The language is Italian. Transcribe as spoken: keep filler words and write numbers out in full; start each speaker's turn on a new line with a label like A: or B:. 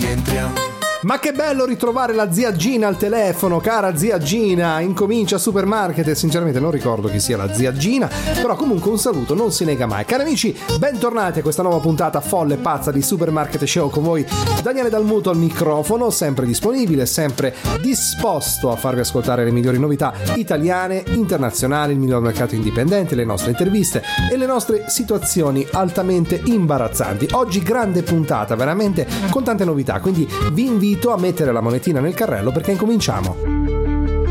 A: rientriamo.
B: Ma che bello ritrovare la zia Gina al telefono, cara zia Gina. Incomincia Supermarket e sinceramente non ricordo chi sia la zia Gina, però comunque un saluto non si nega mai. Cari amici, bentornati a questa nuova puntata folle e pazza di Supermarket Show. Con voi Daniele Dalmuto al microfono, sempre disponibile, sempre disposto a farvi ascoltare le migliori novità italiane, internazionali, il miglior mercato indipendente, le nostre interviste e le nostre situazioni altamente imbarazzanti. Oggi grande puntata, veramente con tante novità, quindi vi invito a mettere la monetina nel carrello perché incominciamo.